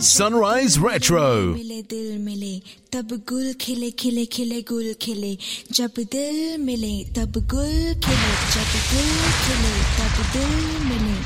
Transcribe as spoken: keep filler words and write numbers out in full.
Sunrise Retro. मिले दिल मिले तब गुल खिले खिले खिले गुल खिले जब दिल मिले तब गुल खिले जब गुल खिले तब दिल मिले